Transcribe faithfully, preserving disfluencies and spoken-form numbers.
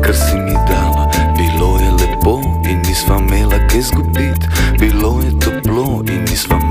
kar si mi dala. Bilo je lepo in nisva imela kaj zgubit, bilo je toplo in nisva